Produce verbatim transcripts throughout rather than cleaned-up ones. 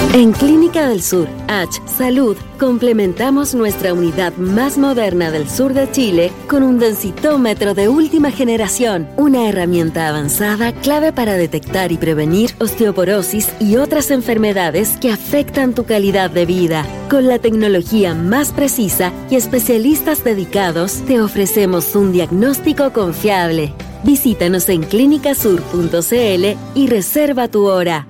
En Clínica del Sur, H Salud, complementamos nuestra unidad más moderna del sur de Chile con un densitómetro de última generación, una herramienta avanzada clave para detectar y prevenir osteoporosis y otras enfermedades que afectan tu calidad de vida. Con la tecnología más precisa y especialistas dedicados, te ofrecemos un diagnóstico confiable. Visítanos en clínicasur punto c l y reserva tu hora.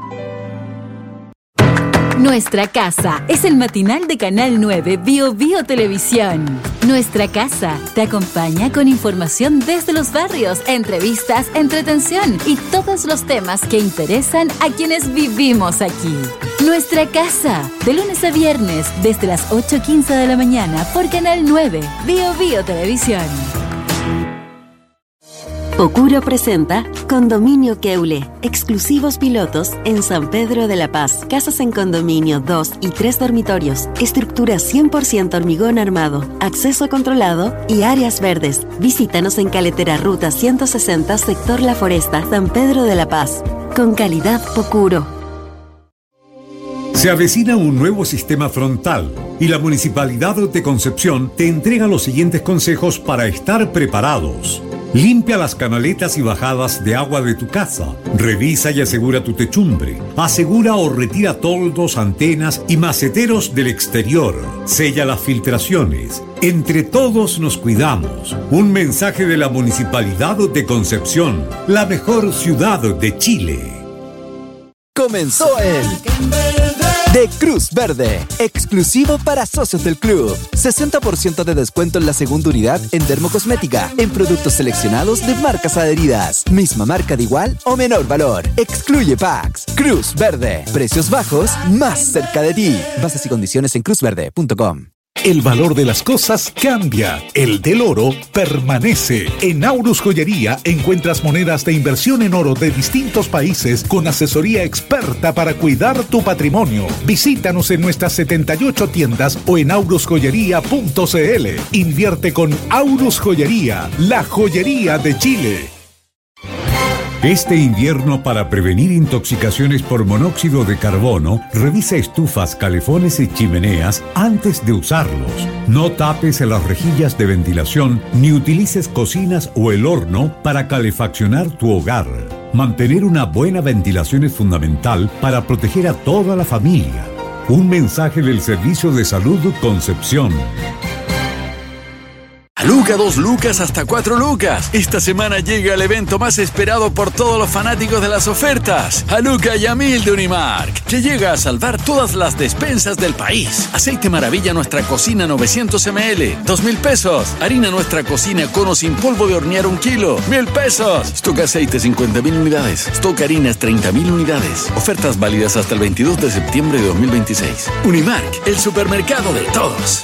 Nuestra Casa es el matinal de Canal nueve Bio Bio Televisión. Nuestra Casa te acompaña con información desde los barrios, entrevistas, entretención y todos los temas que interesan a quienes vivimos aquí. Nuestra Casa, de lunes a viernes desde las ocho quince de la mañana por Canal nueve Bio Bio Televisión. Pocuro presenta Condominio Keule, exclusivos pilotos en San Pedro de la Paz. Casas en condominio, dos y tres dormitorios, estructura cien por ciento hormigón armado, acceso controlado y áreas verdes. Visítanos en Caletera Ruta ciento sesenta, sector La Foresta, San Pedro de la Paz. Con calidad Pocuro. Se avecina un nuevo sistema frontal y la Municipalidad de Concepción te entrega los siguientes consejos para estar preparados. Limpia las canaletas y bajadas de agua de tu casa. Revisa y asegura tu techumbre. Asegura o retira toldos, antenas y maceteros del exterior. Sella las filtraciones. Entre todos nos cuidamos. Un mensaje de la Municipalidad de Concepción, la mejor ciudad de Chile. Comenzó el de Cruz Verde, exclusivo para socios del club. sesenta por ciento de descuento en la segunda unidad en dermocosmética, en productos seleccionados de marcas adheridas. Misma marca de igual o menor valor. Excluye packs. Cruz Verde. Precios bajos, más cerca de ti. Bases y condiciones en cruz verde punto com. El valor de las cosas cambia, el del oro permanece. En Aurus Joyería encuentras monedas de inversión en oro de distintos países con asesoría experta para cuidar tu patrimonio. Visítanos en nuestras setenta y ocho tiendas o en aurus joyería punto c l. Invierte con Aurus Joyería, la joyería de Chile. Este invierno, para prevenir intoxicaciones por monóxido de carbono, revisa estufas, calefones y chimeneas antes de usarlos. No tapes las rejillas de ventilación ni utilices cocinas o el horno para calefaccionar tu hogar. Mantener una buena ventilación es fundamental para proteger a toda la familia. Un mensaje del Servicio de Salud Concepción. Luca, dos lucas hasta cuatro lucas. Esta semana llega el evento más esperado por todos los fanáticos de las ofertas. A Luca y a Mil de Unimark, que llega a salvar todas las despensas del país. Aceite Maravilla Nuestra Cocina novecientos mililitros, dos mil pesos. Harina Nuestra Cocina Cono sin polvo de hornear un kilo, mil pesos. Stock Aceite cincuenta mil unidades. Stock Harinas treinta mil unidades. Ofertas válidas hasta el veintidós de septiembre de dos mil veintiséis. Unimark, el supermercado de todos.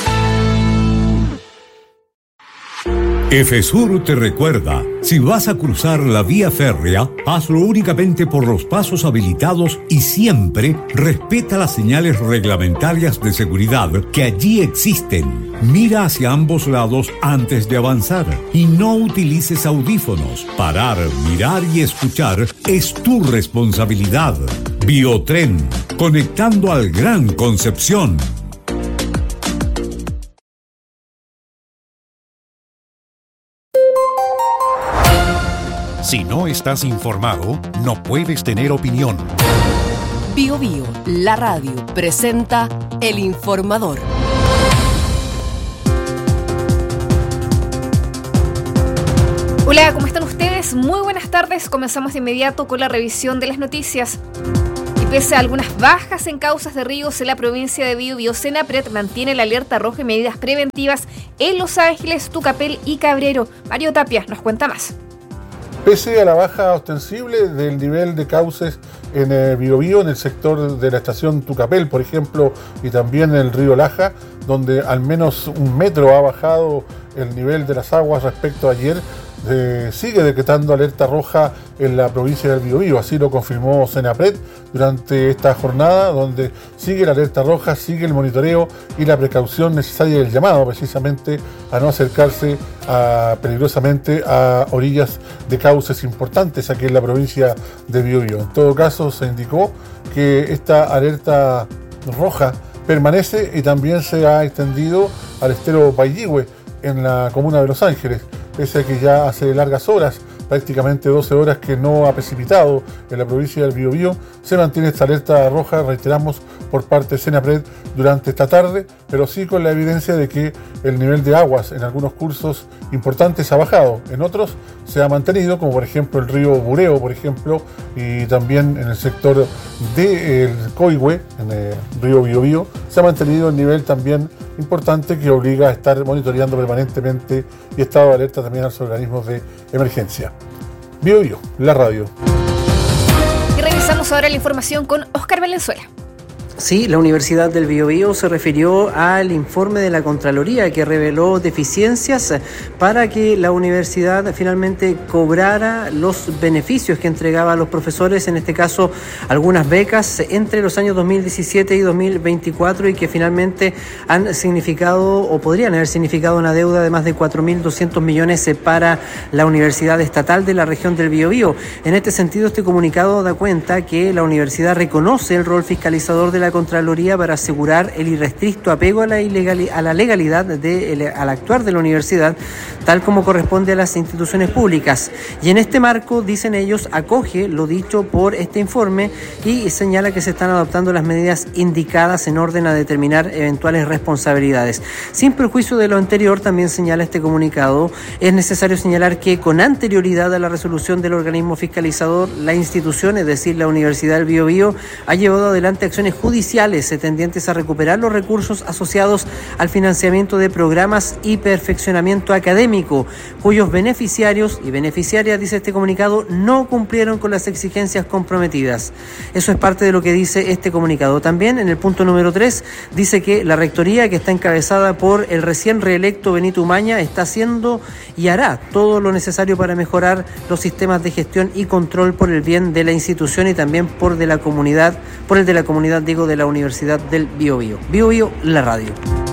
Efesur te recuerda, si vas a cruzar la vía férrea, hazlo únicamente por los pasos habilitados y siempre respeta las señales reglamentarias de seguridad que allí existen. Mira hacia ambos lados antes de avanzar y no utilices audífonos. Parar, mirar y escuchar es tu responsabilidad. Biotren, conectando al Gran Concepción. Si no estás informado, no puedes tener opinión. Bio Bio, la radio, presenta El Informador. Hola, ¿cómo están ustedes? Muy buenas tardes. Comenzamos de inmediato con la revisión de las noticias. Y pese a algunas bajas en causas de ríos en la provincia de Bio Bio, Senapred mantiene la alerta roja y medidas preventivas en Los Ángeles, Tucapel y Cabrero. Mario Tapia nos cuenta más. Pese a la baja ostensible del nivel de cauces en el Biobío, en el sector de la estación Tucapel, por ejemplo, y también en el río Laja, donde al menos un metro ha bajado el nivel de las aguas respecto a ayer, eh, sigue decretando alerta roja en la provincia del Biobío. Así lo confirmó Senapred durante esta jornada, donde sigue la alerta roja, sigue el monitoreo y la precaución necesaria del llamado precisamente a no acercarse a, peligrosamente a orillas de cauces importantes aquí en la provincia de Biobío. En todo caso, se indicó que esta alerta roja permanece y también se ha extendido al estero Pailihue en la comuna de Los Ángeles, pese a que ya hace largas horas, prácticamente doce horas, que no ha precipitado en la provincia del Biobío. Se mantiene esta alerta roja, reiteramos, por parte de Senapred durante esta tarde, pero sí con la evidencia de que el nivel de aguas en algunos cursos importantes ha bajado, en otros se ha mantenido, como por ejemplo el río Bureo, por ejemplo, y también en el sector del Coihue, en el río Biobío, se ha mantenido el nivel también importante que obliga a estar monitoreando permanentemente y estado de alerta también a los organismos de emergencia. Biobío, la radio. Y revisamos ahora la información con Óscar Valenzuela. Sí, la Universidad del Biobío se refirió al informe de la Contraloría que reveló deficiencias para que la universidad finalmente cobrara los beneficios que entregaba a los profesores, en este caso algunas becas entre los años dos mil diecisiete y dos mil veinticuatro, y que finalmente han significado o podrían haber significado una deuda de más de cuatro mil doscientos millones para la Universidad Estatal de la región del Biobío. En este sentido, este comunicado da cuenta que la universidad reconoce el rol fiscalizador de la Contraloría para asegurar el irrestricto apego a la, ilegal, a la legalidad de, el, al actuar de la universidad, tal como corresponde a las instituciones públicas. Y en este marco, dicen ellos, acoge lo dicho por este informe y señala que se están adoptando las medidas indicadas en orden a determinar eventuales responsabilidades. Sin perjuicio de lo anterior, también señala este comunicado, es necesario señalar que con anterioridad a la resolución del organismo fiscalizador, la institución, es decir, la Universidad del Biobío, ha llevado adelante acciones judiciales tendientes a recuperar los recursos asociados al financiamiento de programas y perfeccionamiento académico, cuyos beneficiarios y beneficiarias, dice este comunicado, no cumplieron con las exigencias comprometidas. Eso es parte de lo que dice este comunicado. También en el punto número tres dice que la rectoría, que está encabezada por el recién reelecto Benito Umaña, está haciendo y hará todo lo necesario para mejorar los sistemas de gestión y control por el bien de la institución y también por de la comunidad, por el de la comunidad, digo, de la Universidad del Biobío. Biobío, la radio.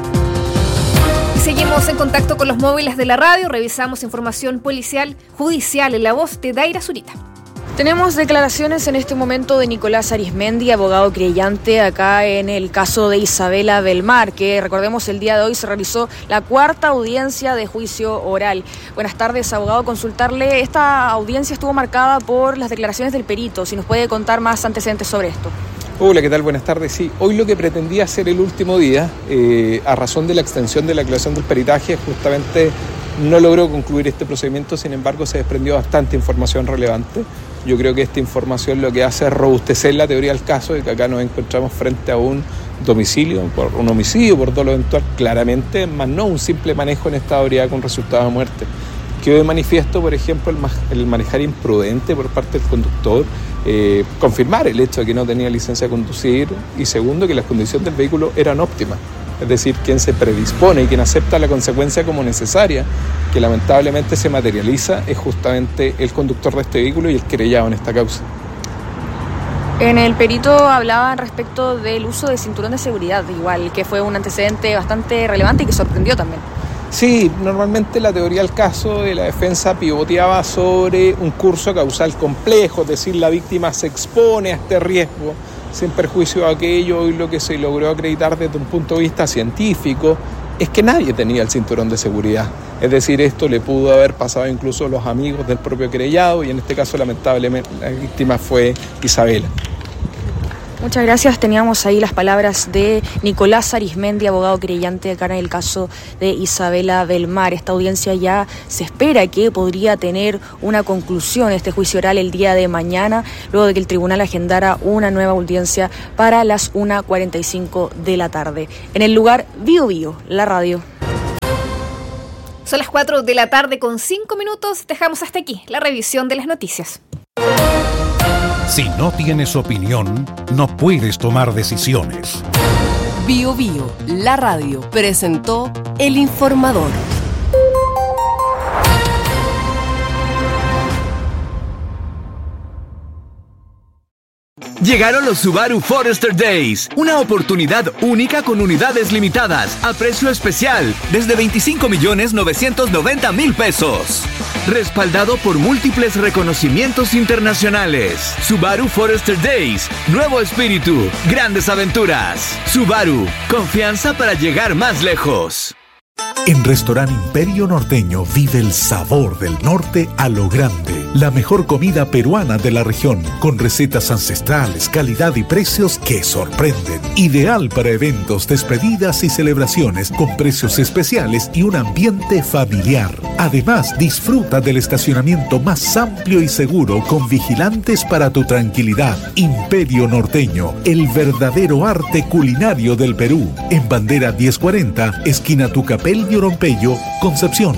Y seguimos en contacto con los móviles de la radio, revisamos información policial, judicial en la voz de Daira Zurita. Tenemos declaraciones en este momento de Nicolás Arismendi, abogado creyente acá en el caso de Isabela Belmar, que recordemos el día de hoy se realizó la cuarta audiencia de juicio oral. Buenas tardes, abogado. Consultarle, esta audiencia estuvo marcada por las declaraciones del perito. Si nos puede contar más antecedentes sobre esto. Hola, ¿qué tal? Buenas tardes. Sí, hoy lo que pretendía ser el último día, eh, a razón de la extensión de la aclaración del peritaje, justamente no logró concluir este procedimiento. Sin embargo, se desprendió bastante información relevante. Yo creo que esta información lo que hace es robustecer la teoría del caso, de que acá nos encontramos frente a un domicilio, por un homicidio, por dolo eventual, claramente, más no un simple manejo en estado de ebriedad con resultado de muerte. Quedó de manifiesto, por ejemplo, el, ma- el manejar imprudente por parte del conductor, eh, confirmar el hecho de que no tenía licencia de conducir, y segundo, que las condiciones del vehículo eran óptimas. Es decir, quien se predispone y quien acepta la consecuencia como necesaria, que lamentablemente se materializa, es justamente el conductor de este vehículo y el querellado en esta causa. En el perito hablaban respecto del uso de cinturón de seguridad, igual que fue un antecedente bastante relevante y que sorprendió también. Sí, normalmente la teoría del caso de la defensa pivoteaba sobre un curso causal complejo, es decir, la víctima se expone a este riesgo sin perjuicio de aquello, y lo que se logró acreditar desde un punto de vista científico es que nadie tenía el cinturón de seguridad. Es decir, esto le pudo haber pasado incluso a los amigos del propio querellado, y en este caso lamentablemente la víctima fue Isabela. Muchas gracias. Teníamos ahí las palabras de Nicolás Arismendi, abogado creyente acá en el caso de Isabela Belmar. Esta audiencia ya se espera que podría tener una conclusión, este juicio oral, el día de mañana, luego de que el tribunal agendara una nueva audiencia para las una cuarenta y cinco de la tarde. En el lugar, Biobío, la radio. Son las cuatro de la tarde con cinco minutos. Dejamos hasta aquí la revisión de las noticias. Si no tienes opinión, no puedes tomar decisiones. Biobío, la radio, presentó El Informador. Llegaron los Subaru Forester Days, una oportunidad única con unidades limitadas, a precio especial, desde veinticinco millones novecientos noventa mil pesos. Respaldado por múltiples reconocimientos internacionales. Subaru Forester Days, nuevo espíritu, grandes aventuras. Subaru, confianza para llegar más lejos. En Restaurante Imperio Norteño vive el sabor del norte a lo grande. La mejor comida peruana de la región, con recetas ancestrales, calidad y precios que sorprenden. Ideal para eventos, despedidas y celebraciones, con precios especiales y un ambiente familiar. Además, disfruta del estacionamiento más amplio y seguro, con vigilantes para tu tranquilidad. Imperio Norteño, el verdadero arte culinario del Perú. En Bandera diez cuarenta, esquina Tucapel y Orompeyo, Concepción.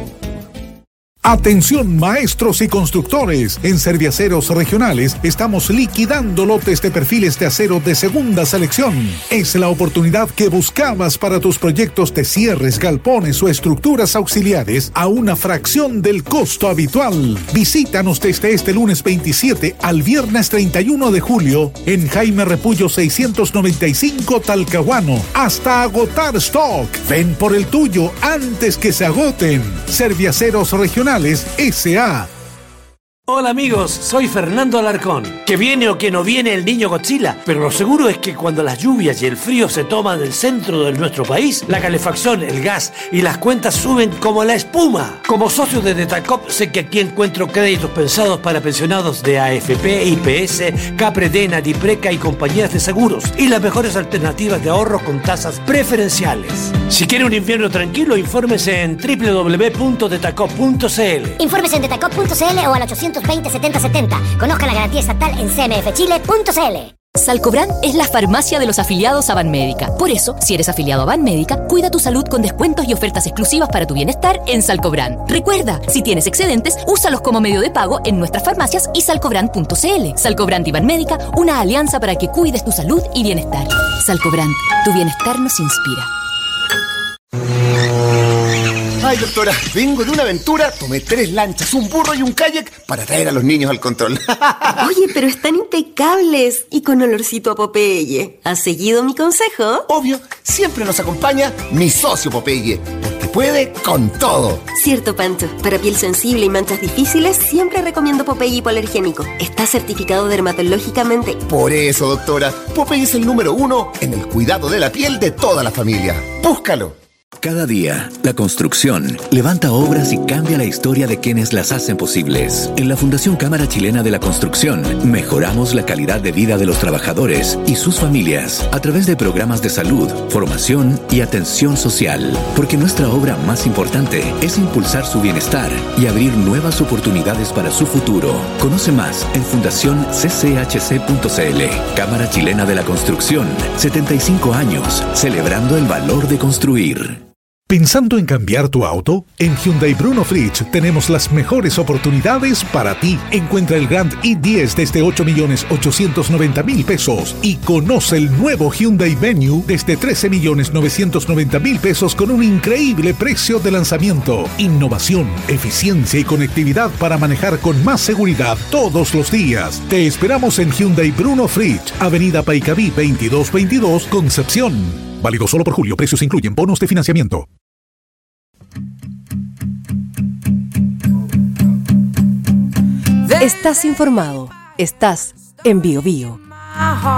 Atención maestros y constructores, en Serviaceros Regionales estamos liquidando lotes de perfiles de acero de segunda selección. Es la oportunidad que buscabas para tus proyectos de cierres, galpones o estructuras auxiliares a una fracción del costo habitual. Visítanos desde este lunes veintisiete al viernes treinta y uno de julio en Jaime Repullo seiscientos noventa y cinco Talcahuano, hasta agotar stock. Ven por el tuyo antes que se agoten. Serviaceros Regionales S A Hola amigos, soy Fernando Alarcón. Que viene o que no viene el niño Godzilla, pero lo seguro es que cuando las lluvias y el frío se toman el centro de nuestro país, la calefacción, el gas y las cuentas suben como la espuma. Como socio de Detacop sé que aquí encuentro créditos pensados para pensionados de A F P, I P S, Capredena, Dipreca y compañías de seguros, y las mejores alternativas de ahorro con tasas preferenciales. Si quiere un invierno tranquilo, infórmese en doble u doble u doble u punto detacop punto c l. Infórmese en detacop punto c l o al ochocientos veinte setenta setenta. Conozca la garantía estatal en c m f chile punto c l. Salcobran es la farmacia de los afiliados a Banmédica. Por eso, si eres afiliado a Banmédica, cuida tu salud con descuentos y ofertas exclusivas para tu bienestar en Salcobran. Recuerda, si tienes excedentes, úsalos como medio de pago en nuestras farmacias y salcobran punto c l. Salcobran y Banmédica, una alianza para que cuides tu salud y bienestar. Salcobran, tu bienestar nos inspira. Ay, doctora, vengo de una aventura, tomé tres lanchas, un burro y un kayak para traer a los niños al control. Oye, pero están impecables y con olorcito a Popeye. ¿Has seguido mi consejo? Obvio, siempre nos acompaña mi socio Popeye, porque puede con todo. Cierto, Pancho. Para piel sensible y manchas difíciles, siempre recomiendo Popeye hipoalergénico. Está certificado dermatológicamente. Por eso, doctora, Popeye es el número uno en el cuidado de la piel de toda la familia. Búscalo. Cada día, la construcción levanta obras y cambia la historia de quienes las hacen posibles. En la Fundación Cámara Chilena de la Construcción, mejoramos la calidad de vida de los trabajadores y sus familias a través de programas de salud, formación y atención social. Porque nuestra obra más importante es impulsar su bienestar y abrir nuevas oportunidades para su futuro. Conoce más en fundación c c h c punto c l. Cámara Chilena de la Construcción, setenta y cinco años, celebrando el valor de construir. ¿Pensando en cambiar tu auto? En Hyundai Bruno Fritsch tenemos las mejores oportunidades para ti. Encuentra el Grand i diez desde ocho millones ochocientos noventa mil pesos y conoce el nuevo Hyundai Venue desde trece millones novecientos noventa mil pesos con un increíble precio de lanzamiento. Innovación, eficiencia y conectividad para manejar con más seguridad todos los días. Te esperamos en Hyundai Bruno Fritsch, Avenida Paicabí veintidós veintidós, Concepción. Válido solo por julio. Precios incluyen bonos de financiamiento. Estás informado. Estás en Bio Bio.